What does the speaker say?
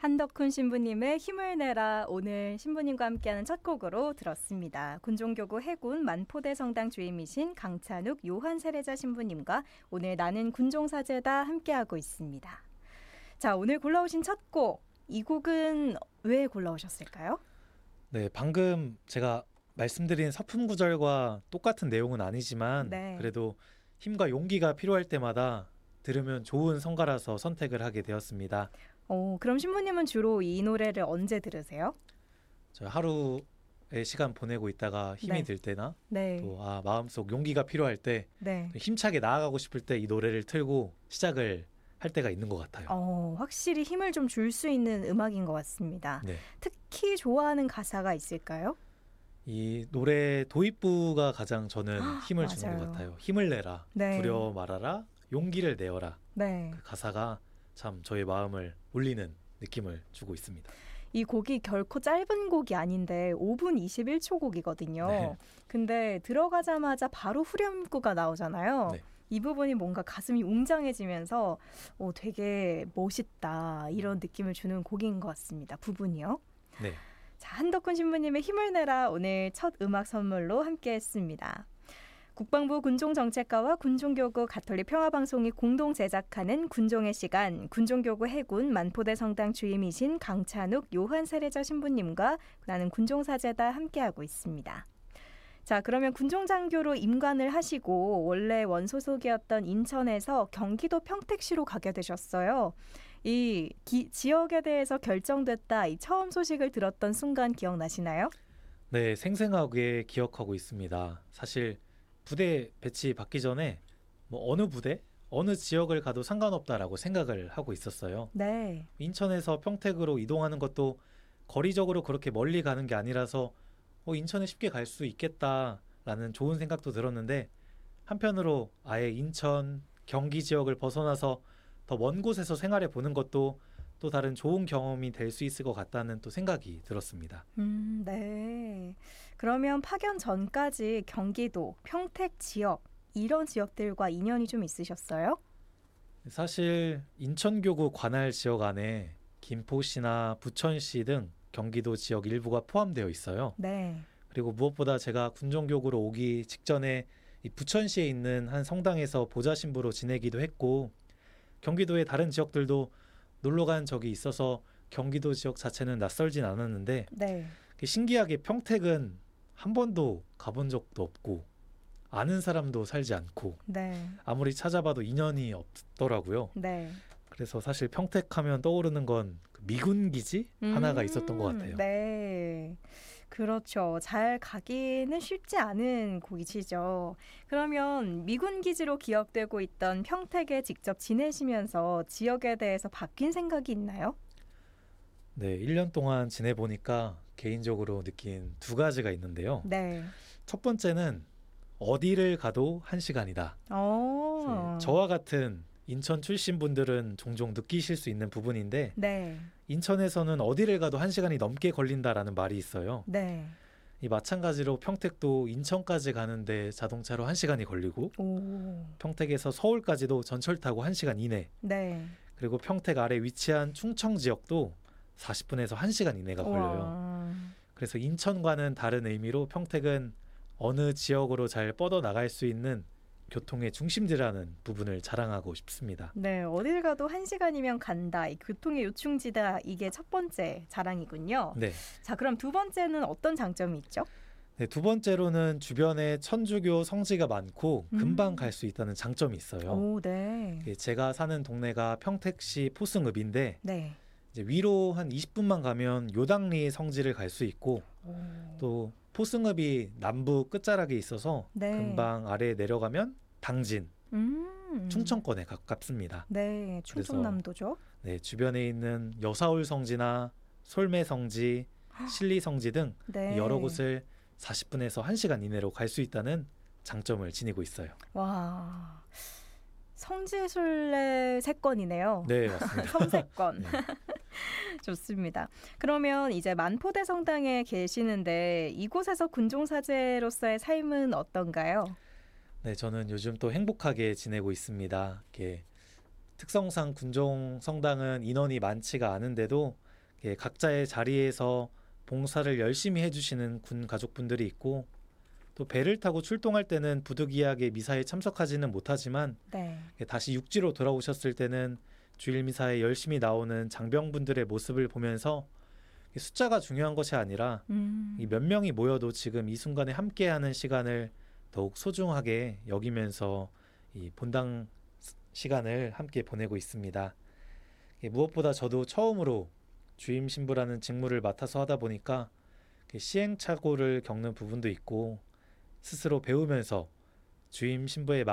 한덕훈 신부님의 힘을 내라 오늘 신부님과 함께하는 첫 곡으로 들었습니다. 군종교구 해군 만포대 성당 주임이신 강찬욱 요한 세례자 신부님과 오늘 나는 군종사제다 함께하고 있습니다. 자, 오늘 골라오신 첫 곡, 이 곡은 왜 골라오셨을까요? 네, 방금 제가 말씀드린 서품 구절과 똑같은 내용은 아니지만 네. 그래도 힘과 용기가 필요할 때마다 들으면 좋은 성가라서 선택을 하게 되었습니다. 그럼 신부님은 주로 이 노래를 언제 들으세요? 저 하루의 시간 보내고 있다가 힘이 네. 들 때나 네. 또 마음속 용기가 필요할 때 네. 힘차게 나아가고 싶을 때 이 노래를 틀고 시작을 할 때가 있는 것 같아요. 확실히 힘을 좀 줄 수 있는 음악인 것 같습니다. 네. 특히 좋아하는 가사가 있을까요? 이 노래 도입부가 가장 저는 힘을 주는 맞아요. 것 같아요. 힘을 내라, 네. 두려워 말아라, 용기를 내어라. 네. 그 가사가 참 저의 마음을 울리는 느낌을 주고 있습니다. 이 곡이 결코 짧은 곡이 아닌데 5분 21초 곡이거든요. 네. 근데 들어가자마자 바로 후렴구가 나오잖아요. 네. 이 부분이 뭔가 가슴이 웅장해지면서 되게 멋있다 이런 느낌을 주는 곡인 것 같습니다. 부분이요. 네. 자, 한덕훈 신부님의 힘을 내라 오늘 첫 음악 선물로 함께했습니다. 국방부 군종정책과와 군종교구 가톨릭 평화방송이 공동 제작하는 군종의 시간, 군종교구 해군 만포대 성당 주임이신 강찬욱 요한 세례자 신부님과 나는 군종사제다 함께하고 있습니다. 자, 그러면 군종장교로 임관을 하시고 원래 원소속이었던 인천에서 경기도 평택시로 가게 되셨어요. 이 지역에 대해서 결정됐다, 이 처음 소식을 들었던 순간 기억나시나요? 네, 생생하게 기억하고 있습니다. 사실 부대 배치 받기 전에 어느 부대, 어느 지역을 가도 상관없다라고 생각을 하고 있었어요. 네. 인천에서 평택으로 이동하는 것도 거리적으로 그렇게 멀리 가는 게 아니라서 인천에 쉽게 갈 수 있겠다라는 좋은 생각도 들었는데 한편으로 아예 인천, 경기 지역을 벗어나서 더 먼 곳에서 생활해 보는 것도 또 다른 좋은 경험이 될 수 있을 것 같다는 또 생각이 들었습니다. 네. 그러면 파견 전까지 경기도, 평택 지역, 이런 지역들과 인연이 좀 있으셨어요? 사실 인천교구 관할 지역 안에 김포시나 부천시 등 경기도 지역 일부가 포함되어 있어요. 네. 그리고 무엇보다 제가 군종교구로 오기 직전에 이 부천시에 있는 한 성당에서 보좌 신부로 지내기도 했고 경기도의 다른 지역들도 놀러 간 적이 있어서 경기도 지역 자체는 낯설진 않았는데 네. 신기하게 평택은 한 번도 가본 적도 없고 아는 사람도 살지 않고 네. 아무리 찾아봐도 인연이 없더라고요. 네. 그래서 사실 평택하면 떠오르는 건 미군 기지 하나가 있었던 것 같아요. 네. 그렇죠. 잘 가기는 쉽지 않은 곳이죠. 그러면 미군 기지로 기억되고 있던 평택에 직접 지내시면서 지역에 대해서 바뀐 생각이 있나요? 네, 1년 동안 지내보니까 개인적으로 느낀 두 가지가 있는데요. 네. 첫 번째는 어디를 가도 1시간이다. 저와 같은 인천 출신 분들은 종종 느끼실 수 있는 부분인데 네. 인천에서는 어디를 가도 1시간이 넘게 걸린다라는 말이 있어요. 네. 이 마찬가지로 평택도 인천까지 가는데 자동차로 1시간이 걸리고 오. 평택에서 서울까지도 전철 타고 1시간 이내 네. 그리고 평택 아래 위치한 충청 지역도 40분에서 1시간 이내가 걸려요. 우와. 그래서 인천과는 다른 의미로 평택은 어느 지역으로 잘 뻗어나갈 수 있는 교통의 중심지라는 부분을 자랑하고 싶습니다. 네, 어딜 가도 1시간이면 간다. 이 교통의 요충지다. 이게 첫 번째 자랑이군요. 네. 자, 그럼 두 번째는 어떤 장점이 있죠? 네, 두 번째로는 주변에 천주교 성지가 많고 금방 갈 수 있다는 장점이 있어요. 오, 네. 제가 사는 동네가 평택시 포승읍인데 네. 이제 위로 한 20분만 가면 요당리 성지를 갈 수 있고 또 포승읍이 남부 끝자락에 있어서 네. 금방 아래에 내려가면 당진, 충청권에 가깝습니다. 네, 충청남도죠. 네, 주변에 있는 여사올 성지나 솔매 성지, 신리 성지 등 네. 여러 곳을 40분에서 1시간 이내로 갈 수 있다는 장점을 지니고 있어요. 와, 성지순례 세권이네요. 네, 맞습니다. 섬세권. 네. 좋습니다. 그러면 이제 만포대 성당에 계시는데 이곳에서 군종사제로서의 삶은 어떤가요? 네, 저는 요즘 또 행복하게 지내고 있습니다. 이렇게 특성상 군종 성당은 인원이 많지가 않은데도 각자의 자리에서 봉사를 열심히 해주시는 군 가족분들이 있고, 또 배를 타고 출동할 때는 부득이하게 미사에 참석하지는 못하지만 네. 다시 육지로 돌아오셨을 때는 주일 미사에 열심히 나오는 장병분들의 모습을 보면서 숫자가 중요한 것이 아니라 이 몇 명이 모여도 지금 이 순간에 함께하는 시간을 더욱 소중하게 여기면서 이 본당 시간을 함께 보내고 있습니다. 무엇보다 저도 처음으로 주임 신부라는 직무를 맡아서 하다 보니까 시행착오를 겪는 부분도 있고, 스스로 배우면서 주임 신부의